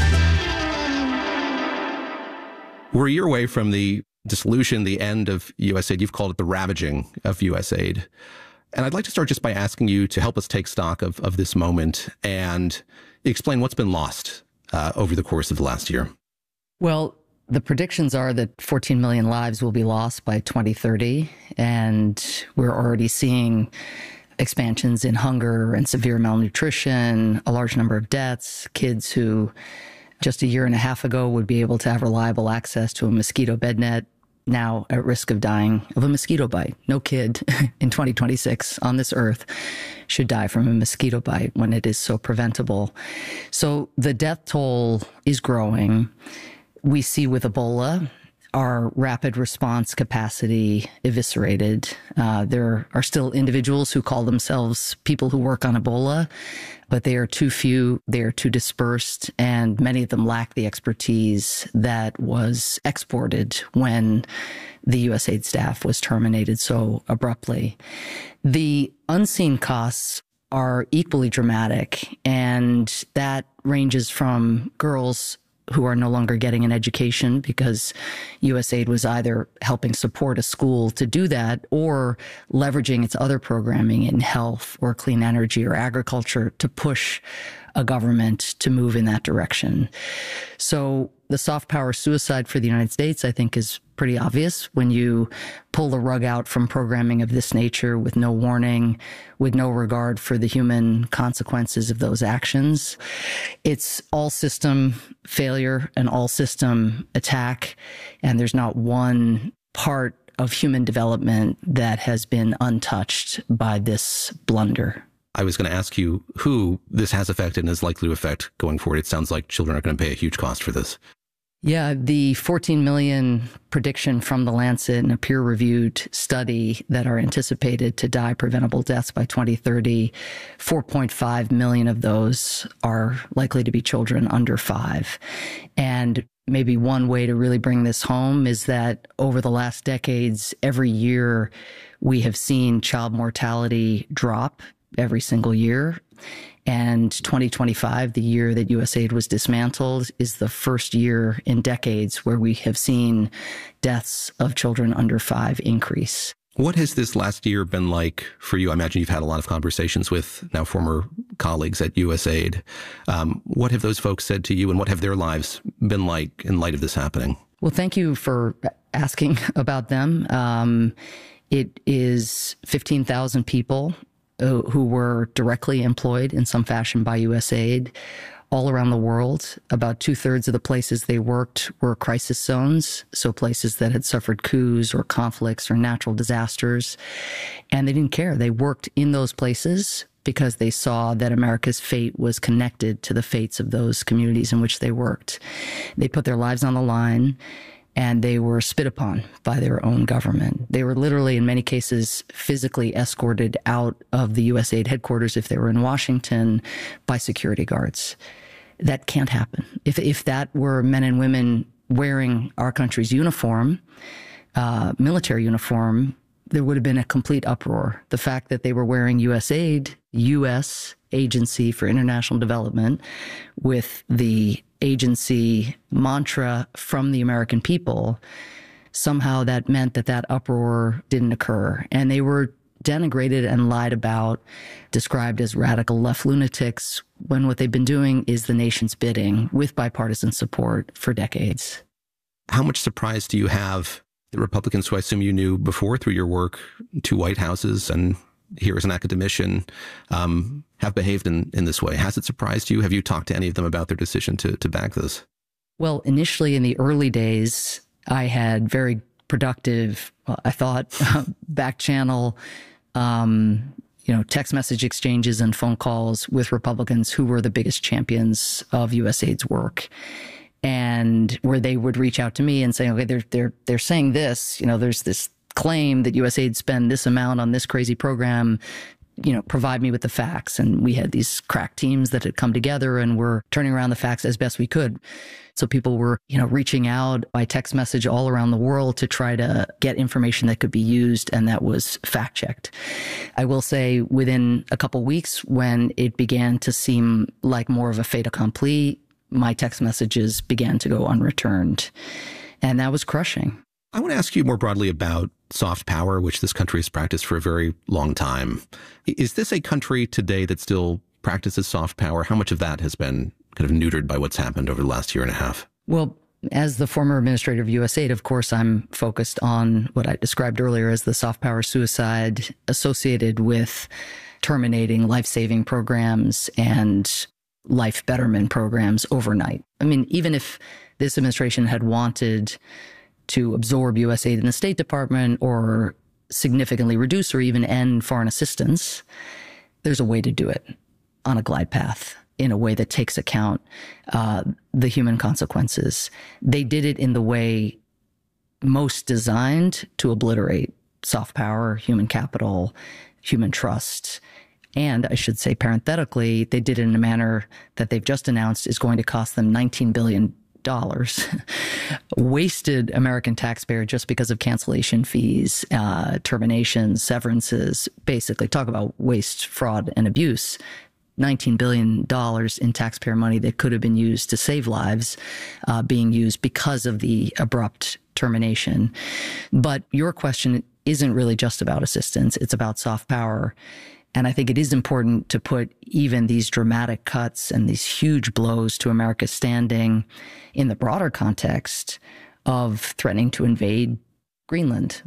We're a year away from the dissolution, the end of U S A I D. You've called it the ravaging of U S A I D. And I'd like to start just by asking you to help us take stock of, of this moment and explain what's been lost uh, over the course of the last year. Well, the predictions are that fourteen million lives will be lost by twenty thirty, and we're already seeing expansions in hunger and severe malnutrition, a large number of deaths, kids who just a year and a half ago would be able to have reliable access to a mosquito bed net now at risk of dying of a mosquito bite. No kid in twenty twenty-six on this earth should die from a mosquito bite when it is so preventable. So the death toll is growing. We see with Ebola our rapid response capacity eviscerated. Uh, there are still individuals who call themselves people who work on Ebola, but they are too few, they are too dispersed, and many of them lack the expertise that was exported when the U S A I D staff was terminated so abruptly. The unseen costs are equally dramatic, and that ranges from girls who are no longer getting an education because U S A I D was either helping support a school to do that or leveraging its other programming in health or clean energy or agriculture to push a government to move in that direction. So the soft power suicide for the United States, I think, is pretty obvious when you pull the rug out from programming of this nature with no warning, with no regard for the human consequences of those actions. It's all system failure and all system attack, and there's not one part of human development that has been untouched by this blunder. I was going to ask you who this has affected and is likely to affect going forward. It sounds like children are going to pay a huge cost for this. Yeah, the fourteen million prediction from the Lancet in a peer-reviewed study that are anticipated to die preventable deaths by twenty thirty, four point five million of those are likely to be children under five. And maybe one way to really bring this home is that over the last decades, every year we have seen child mortality drop every single year. And twenty twenty-five, the year that U S A I D was dismantled, is the first year in decades where we have seen deaths of children under five increase. What has this last year been like for you? I imagine you've had a lot of conversations with now former colleagues at U S A I D. Um, what have those folks said to you, and what have their lives been like in light of this happening? Well, thank you for asking about them. Um, it is fifteen thousand people who were directly employed in some fashion by U S A I D all around the world. About two thirds of the places they worked were crisis zones, so places that had suffered coups or conflicts or natural disasters. And they didn't care. They worked in those places because they saw that America's fate was connected to the fates of those communities in which they worked. They put their lives on the line, and they were spit upon by their own government. They were literally, in many cases, physically escorted out of the U S A I D headquarters if they were in Washington by security guards. That can't happen. If, if that were men and women wearing our country's uniform, uh, military uniform, there would have been a complete uproar. The fact that they were wearing U S A I D, U S Agency for International Development, with the agency mantra from the American people, somehow that meant that that uproar didn't occur. And they were denigrated and lied about, described as radical left lunatics, when what they've been doing is the nation's bidding with bipartisan support for decades. How much surprise do you have that Republicans, who I assume you knew before through your work, two White Houses and here as an academician, um, have behaved in, in this way? Has it surprised you? Have you talked to any of them about their decision to, to back this? Well, initially in the early days, I had very productive, well, I thought, back channel, um, you know, text message exchanges and phone calls with Republicans who were the biggest champions of U S A I D's work. And where they would reach out to me and say, okay, they're, they're, they're saying this, you know, there's this claim that U S A I D spend this amount on this crazy program, you know, provide me with the facts. And we had these crack teams that had come together and were turning around the facts as best we could. So people were, you know, reaching out by text message all around the world to try to get information that could be used and that was fact checked. I will say within a couple of weeks, when it began to seem like more of a fait accompli, my text messages began to go unreturned. And that was crushing. I want to ask you more broadly about soft power, which this country has practiced for a very long time. Is this a country today that still practices soft power? How much of that has been kind of neutered by what's happened over the last year and a half? Well, as the former administrator of U S A I D, of course, I'm focused on what I described earlier as the soft power suicide associated with terminating life-saving programs and life betterment programs overnight. I mean, even if this administration had wanted to absorb U S aid in the State Department or significantly reduce or even end foreign assistance, there's a way to do it on a glide path in a way that takes account uh, the human consequences. They did it in the way most designed to obliterate soft power, human capital, human trust. And I should say parenthetically, they did it in a manner that they've just announced is going to cost them nineteen billion dollars. Wasted American taxpayer just because of cancellation fees, uh, terminations, severances, basically talk about waste, fraud, and abuse. nineteen billion dollars in taxpayer money that could have been used to save lives uh, being used because of the abrupt termination. But your question isn't really just about assistance. It's about soft power. And I think it is important to put even these dramatic cuts and these huge blows to America's standing in the broader context of threatening to invade Greenland,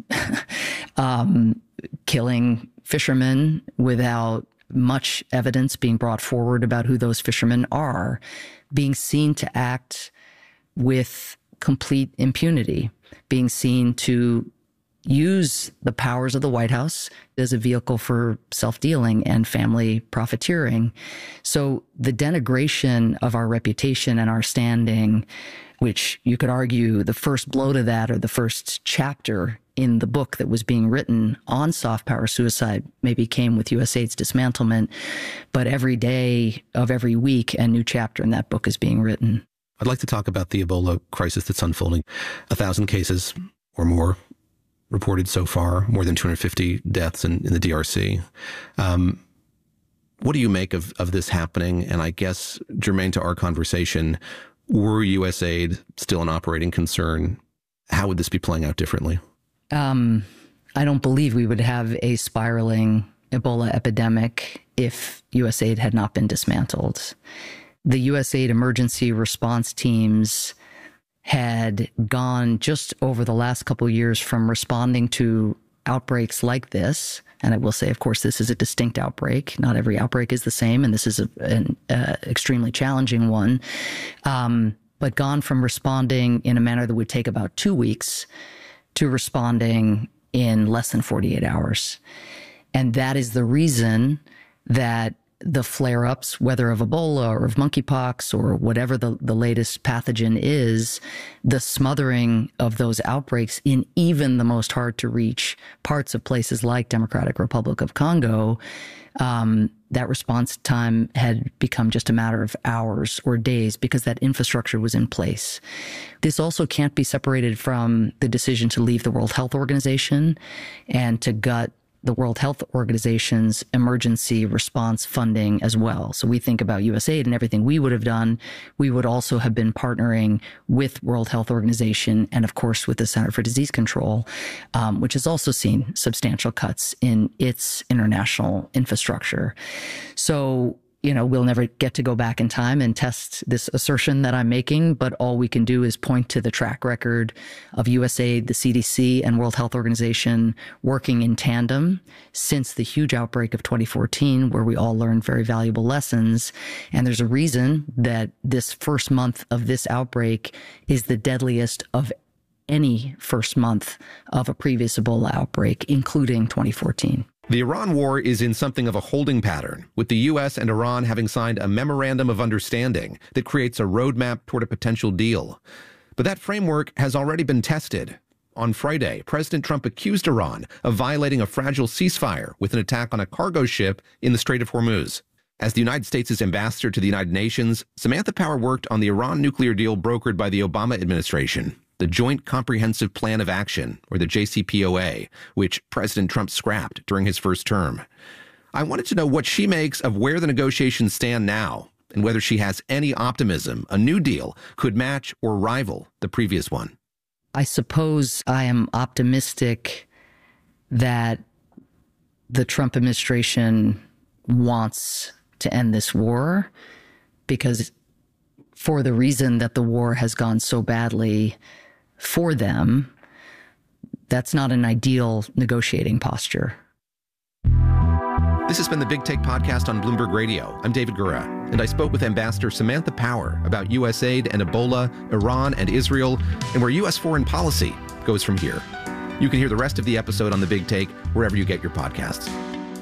um, killing fishermen without much evidence being brought forward about who those fishermen are, being seen to act with complete impunity, being seen to use the powers of the White House as a vehicle for self-dealing and family profiteering. So the denigration of our reputation and our standing, which you could argue the first blow to that or the first chapter in the book that was being written on soft power suicide maybe came with U S aid's dismantlement, but every day of every week a new chapter in that book is being written. I'd like to talk about the Ebola crisis that's unfolding. A thousand cases or more reported so far, more than two hundred fifty deaths in, in the D R C. Um, what do you make of, of this happening? And I guess, germane to our conversation, were U S aid still an operating concern? How would this be playing out differently? Um, I don't believe we would have a spiraling Ebola epidemic if U S aid had not been dismantled. The U S aid emergency response teams had gone just over the last couple of years from responding to outbreaks like this. And I will say, of course, this is a distinct outbreak. Not every outbreak is the same, and this is a, an uh, extremely challenging one. Um, but gone from responding in a manner that would take about two weeks to responding in less than forty-eight hours. And that is the reason that the flare-ups, whether of Ebola or of monkeypox or whatever the, the latest pathogen is, the smothering of those outbreaks in even the most hard-to-reach parts of places like Democratic Republic of Congo, um, that response time had become just a matter of hours or days because that infrastructure was in place. This also can't be separated from the decision to leave the World Health Organization and to gut the World Health Organization's emergency response funding as well. So we think about U S aid and everything we would have done. We would also have been partnering with World Health Organization and, of course, with the Center for Disease Control, um, which has also seen substantial cuts in its international infrastructure. So, you know, we'll never get to go back in time and test this assertion that I'm making, but all we can do is point to the track record of U S aid, the C D C, and World Health Organization working in tandem since the huge outbreak of twenty fourteen, where we all learned very valuable lessons. And there's a reason that this first month of this outbreak is the deadliest of any first month of a previous Ebola outbreak, including twenty fourteen. The Iran war is in something of a holding pattern, with the U S and Iran having signed a memorandum of understanding that creates a roadmap toward a potential deal. But that framework has already been tested. On Friday, President Trump accused Iran of violating a fragile ceasefire with an attack on a cargo ship in the Strait of Hormuz. As the United States' ambassador to the United Nations, Samantha Power worked on the Iran nuclear deal brokered by the Obama administration, the Joint Comprehensive Plan of Action, or the J C P O A, which President Trump scrapped during his first term. I wanted to know what she makes of where the negotiations stand now, and whether she has any optimism a new deal could match or rival the previous one. I suppose I am optimistic that the Trump administration wants to end this war, because for the reason that the war has gone so badly for them, that's not an ideal negotiating posture. This has been the Big Take Podcast on Bloomberg Radio. I'm David Gura. and I spoke with Ambassador Samantha Power about U S aid and Ebola, Iran and Israel, and where U S foreign policy goes from here. You can hear the rest of the episode on The Big Take wherever you get your podcasts.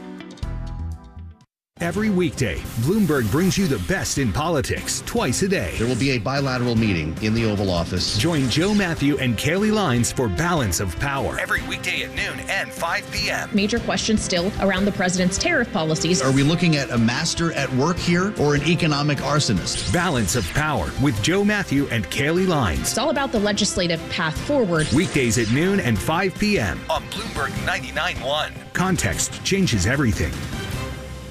Every weekday, Bloomberg brings you the best in politics twice a day. There will be a bilateral meeting in the Oval Office. Join Joe Matthew and Kelly Lines for Balance of Power every weekday at noon and five p.m. Major questions still around the president's tariff policies. Are we looking at a master at work here or an economic arsonist? Balance of Power with Joe Matthew and Kelly Lines. It's all about the legislative path forward. Weekdays at noon and five p.m. on Bloomberg ninety-nine point one. Context changes everything.